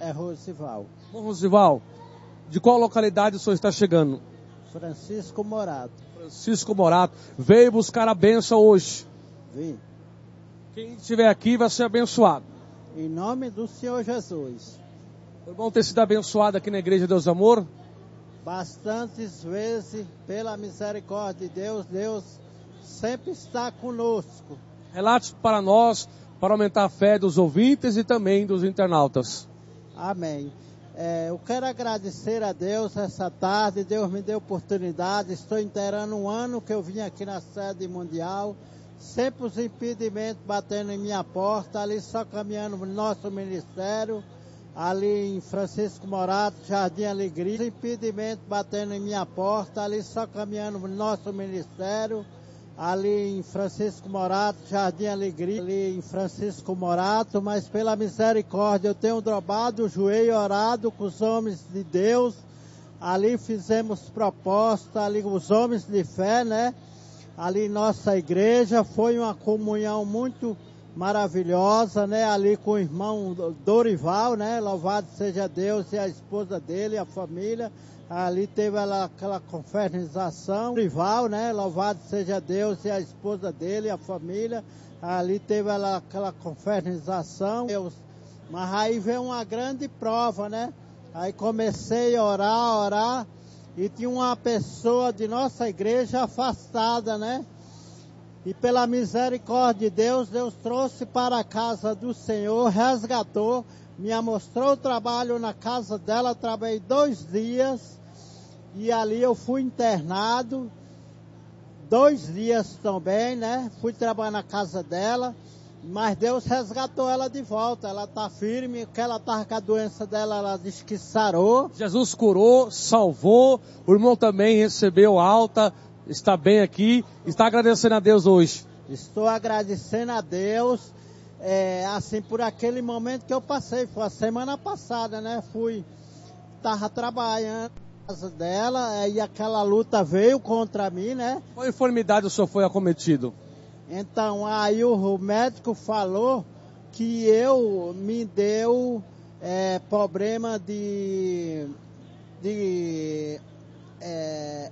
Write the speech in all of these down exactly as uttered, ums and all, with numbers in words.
é Rosival. Bom, Rosival, de qual localidade o senhor está chegando? Francisco Morato. Francisco Morato. Veio buscar a bênção hoje. Vim. Quem estiver aqui vai ser abençoado. Em nome do Senhor Jesus. Foi bom ter sido abençoado aqui na Igreja Deus Amor? Bastantes vezes, pela misericórdia de Deus, Deus sempre está conosco. Relate para nós, para aumentar a fé dos ouvintes e também dos internautas. Amém. É, eu quero agradecer a Deus essa tarde. Deus me deu oportunidade. Estou inteirando um ano que eu vim aqui na sede mundial. Sempre os impedimentos batendo em minha porta, ali só caminhando no nosso ministério, ali em Francisco Morato, Jardim Alegria. Os impedimentos batendo em minha porta, ali só caminhando no nosso ministério, ali em Francisco Morato, Jardim Alegria, ali em Francisco Morato, mas pela misericórdia eu tenho dobrado o joelho, orado com os homens de Deus, ali fizemos proposta, ali os homens de fé, né? Ali nossa igreja, foi uma comunhão muito maravilhosa, né? Ali com o irmão Dorival, né? Louvado seja Deus e a esposa dele, a família. Ali teve ela, aquela confraternização. Dorival, né? Louvado seja Deus e a esposa dele, a família. Ali teve ela, aquela confraternização. Mas aí veio uma grande prova, né? Aí comecei a orar, a orar. E tinha uma pessoa de nossa igreja afastada, né? E pela misericórdia de Deus, Deus trouxe para a casa do Senhor, resgatou, me mostrou o trabalho na casa dela, trabalhei dois dias, e ali eu fui internado, dois dias também, né? Fui trabalhar na casa dela, mas Deus resgatou ela de volta, ela está firme, que ela estava com a doença dela, ela disse que sarou. Jesus curou, salvou, o irmão também recebeu alta, está bem aqui, está agradecendo a Deus hoje. Estou agradecendo a Deus, é, assim, por aquele momento que eu passei, foi a semana passada, né? Fui, estava trabalhando na casa dela, e aquela luta veio contra mim, né? Qual enfermidade o senhor foi acometido? Então, aí o médico falou que eu me deu é, problema de, de é,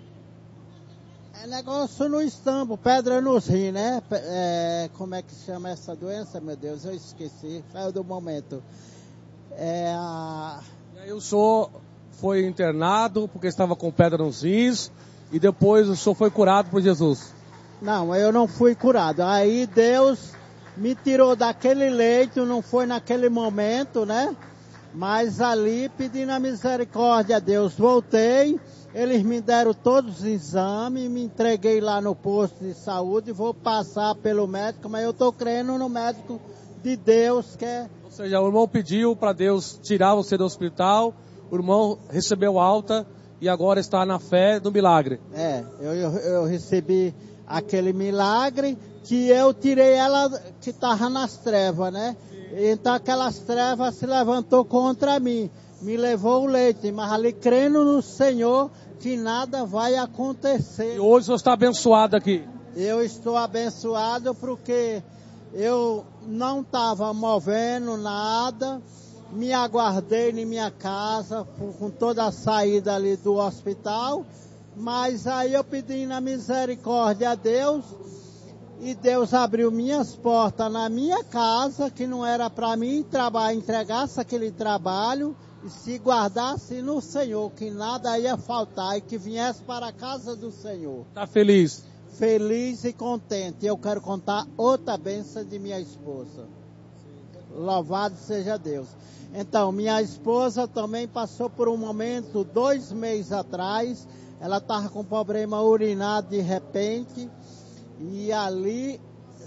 é negócio no estômago, pedra nos rins, né? É, como é que chama essa doença, meu Deus? Eu esqueci, saiu do momento. É a... E aí o senhor foi internado porque estava com pedra nos rins e depois o senhor foi curado por Jesus. Não, eu não fui curado. Aí Deus me tirou daquele leito, não foi naquele momento, né? Mas ali, pedindo a misericórdia a Deus, voltei. Eles me deram todos os exames, me entreguei lá no posto de saúde, vou passar pelo médico, mas eu estou crendo no médico de Deus, que é... Ou seja, o irmão pediu para Deus tirar você do hospital, o irmão recebeu alta e agora está na fé do milagre. É, eu, eu, eu recebi aquele milagre que eu tirei ela que estava nas trevas, né? Então aquelas trevas se levantou contra mim, me levou o leite, mas ali crendo no Senhor que nada vai acontecer. E hoje você está abençoado aqui. Eu estou abençoado porque eu não estava movendo nada, me aguardei em minha casa com toda a saída ali do hospital. Mas aí eu pedi na misericórdia a Deus, e Deus abriu minhas portas na minha casa, que não era para mim trabalhar, entregasse aquele trabalho, e se guardasse no Senhor, que nada ia faltar, e que viesse para a casa do Senhor. Está feliz? Feliz e contente. Eu quero contar outra bênção de minha esposa. Louvado seja Deus. Então, minha esposa também passou por um momento, dois meses atrás. Ela estava com problema urinário de repente, e ali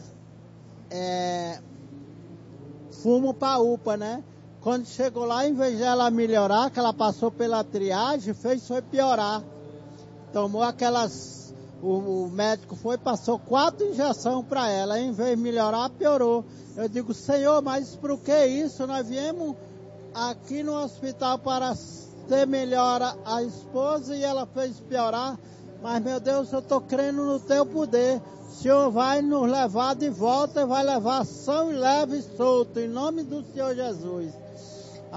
é, fomos para a U P A, né? Quando chegou lá, em vez de ela melhorar, que ela passou pela triagem, fez foi piorar. Tomou aquelas, o, o médico foi, passou quatro injeções para ela, em vez de melhorar, piorou. Eu digo, Senhor, mas por que isso? Nós viemos aqui no hospital para ter melhora a esposa e ela fez piorar, mas meu Deus, eu estou crendo no teu poder. O Senhor vai nos levar de volta e vai levar são e leve e solto, em nome do Senhor Jesus.